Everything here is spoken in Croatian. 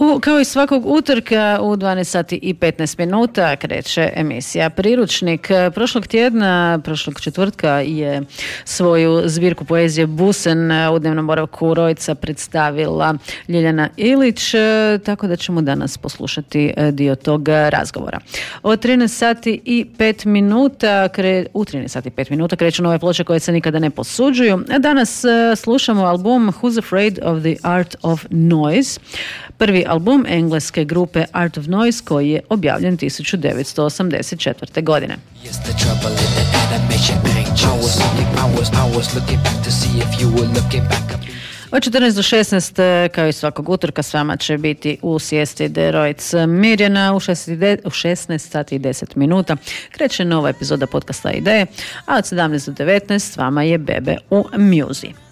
Kao i svakog utorka u 12 sati i 15 minuta kreće emisija Priručnik. Prošlog četvrtka je svoju zbirku poezije Busen u dnevnom boravku Rojca predstavila Ljiljana Ilić, tako da ćemo danas poslušati dio tog razgovora. U 13 sati i 5 minuta kreću nove ploče koje se nikada ne posuđuju. Danas slušamo album Who's Afraid of the Art of Noise, prvi album engleske grupe Art of Noise koji je objavljen 1984. godine. Od 14 do 16, kao i svakog utorka, s vama će biti u sjesti Derojc Mirjana u 16 sati i 10 minuta. Kreće nova epizoda podcasta Ideje, a od 17 do 19 s vama je Bebe u Muzi.